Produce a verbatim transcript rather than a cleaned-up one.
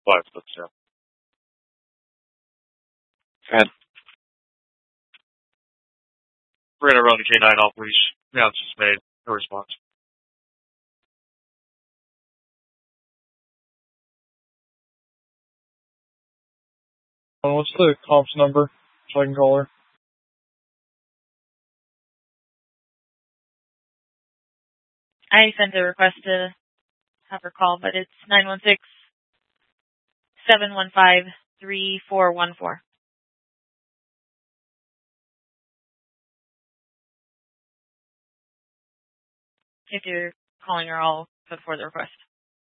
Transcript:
Five foot, yeah. And we're gonna run the K nine off leash. Yeah, it's just made. No response. Uh, what's the comps number so I can call her? I sent a request to have her call, but it's nine one six, seven one five, three four one four. If you're calling her, I'll put forward the request.